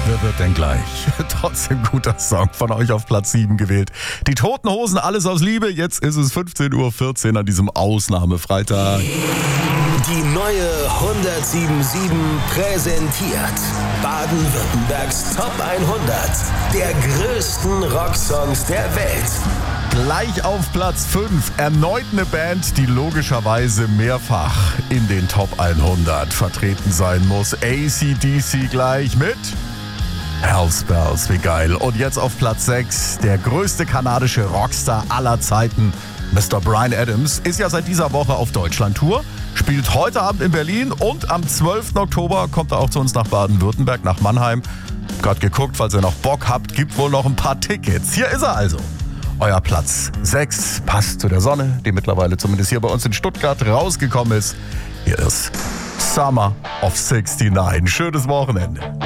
Wer wird denn gleich? Trotzdem guter Song von euch auf Platz 7 gewählt. Die Toten Hosen, alles aus Liebe. Jetzt ist es 15.14 Uhr an diesem Ausnahmefreitag. Die neue 107.7 präsentiert Baden-Württembergs Top 100 der größten Rocksongs der Welt. Gleich auf Platz 5 erneut eine Band, die logischerweise mehrfach in den Top 100 vertreten sein muss. AC/DC gleich mit Hell's Bells, wie geil. Und jetzt auf Platz 6 der größte kanadische Rockstar aller Zeiten, Mr. Bryan Adams, ist ja seit dieser Woche auf Deutschland-Tour, spielt heute Abend in Berlin und am 12. Oktober kommt er auch zu uns nach Baden-Württemberg, nach Mannheim. Gerade geguckt, falls ihr noch Bock habt, gibt wohl noch ein paar Tickets. Hier ist er also. Euer Platz 6 passt zu der Sonne, die mittlerweile zumindest hier bei uns in Stuttgart rausgekommen ist. Hier ist Summer of 69. Schönes Wochenende.